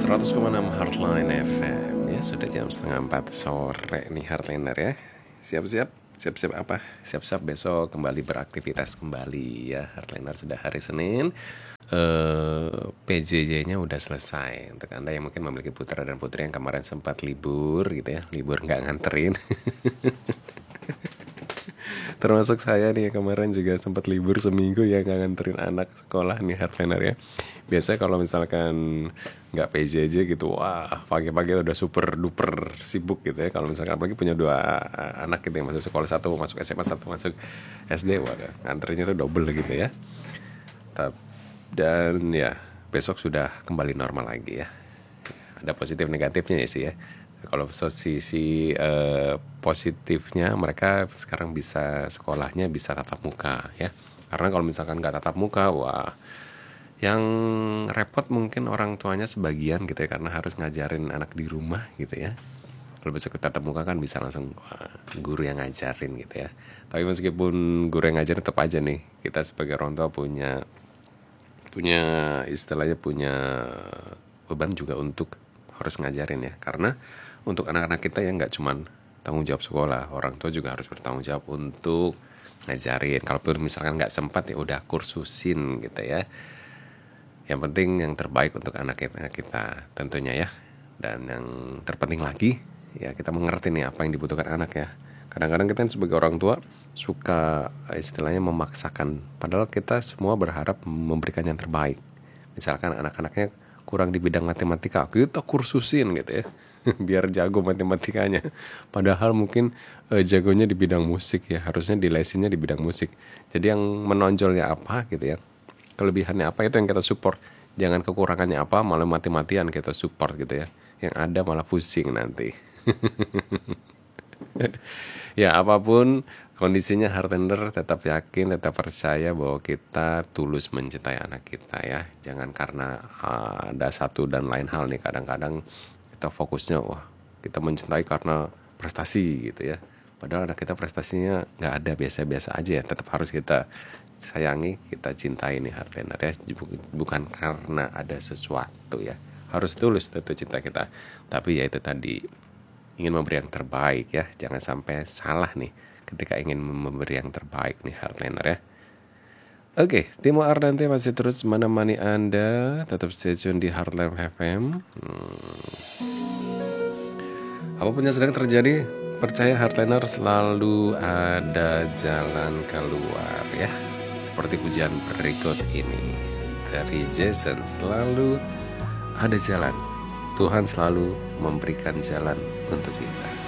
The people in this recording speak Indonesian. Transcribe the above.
100,6 Heartline FM. Ya sudah jam setengah 4 sore nih Heartliner ya. Siap-siap apa? Siap-siap besok kembali beraktivitas kembali ya. Heartliner sudah hari Senin. PJJ-nya udah selesai. Untuk Anda yang mungkin memiliki putra dan putri yang kemarin sempat libur gitu ya, libur nggak nganterin. Termasuk saya nih kemarin juga sempat libur seminggu ya, nggak nganterin anak sekolah nih Heartliner ya. Biasanya kalau misalkan nggak PJJ gitu, wah pagi-pagi udah super duper sibuk gitu ya. Kalau misalkan apalagi punya dua anak gitu yang masuk sekolah, satu masuk SMA, satu masuk SD, wah nganterinnya tuh double gitu ya. Dan ya besok sudah kembali normal lagi ya. Ada positif negatifnya ya sih ya. Kalau sisi positifnya, mereka sekarang bisa sekolahnya bisa tatap muka ya. Karena kalau misalkan nggak tatap muka, wah yang repot mungkin orang tuanya sebagian gitu ya, karena harus ngajarin anak di rumah gitu ya. Kalau besok tatap muka kan bisa langsung guru yang ngajarin gitu ya. Tapi meskipun guru yang ngajarin, tetap aja nih kita sebagai orang tua punya istilahnya punya beban juga untuk harus ngajarin ya. Karena untuk anak-anak kita yang nggak cuman tanggung jawab sekolah, orang tua juga harus bertanggung jawab untuk ngajarin. Kalaupun misalkan nggak sempat ya udah kursusin gitu ya. Yang penting yang terbaik untuk anak-anak kita tentunya ya. Dan yang terpenting lagi ya, kita mengerti nih apa yang dibutuhkan anak ya. Kadang-kadang kita sebagai orang tua suka istilahnya memaksakan, padahal kita semua berharap memberikan yang terbaik. Misalkan anak-anaknya kurang di bidang matematika, kita kursusin gitu ya biar jago matematikanya. Padahal mungkin jagonya di bidang musik ya, harusnya dilesinnya di bidang musik. Jadi yang menonjolnya apa gitu ya, kelebihannya apa, itu yang kita support. Jangan kekurangannya apa malah mati-matian kita support gitu ya. Yang ada malah pusing nanti. Ya apapun kondisinya, Heartlander tetap yakin, tetap percaya bahwa kita tulus mencintai anak kita ya. Jangan karena ada satu dan lain hal nih, kadang-kadang kita fokusnya wah kita mencintai karena prestasi gitu ya. Padahal anak kita prestasinya nggak ada, biasa-biasa aja ya. Tetap harus kita sayangi, kita cintai nih Heartlander ya. Bukan karena ada sesuatu ya. Harus tulus tentu cinta kita. Tapi ya itu tadi, ingin memberi yang terbaik ya. Jangan sampai salah nih ketika ingin memberi yang terbaik nih Heartlander ya. Oke, Timo Ardante masih terus menemani Anda. Tetap stay tune di Heartline FM. Apapun yang sedang terjadi, percaya Heartliner selalu ada jalan keluar ya. Seperti pujian berikut ini dari Jason, selalu ada jalan. Tuhan selalu memberikan jalan untuk kita.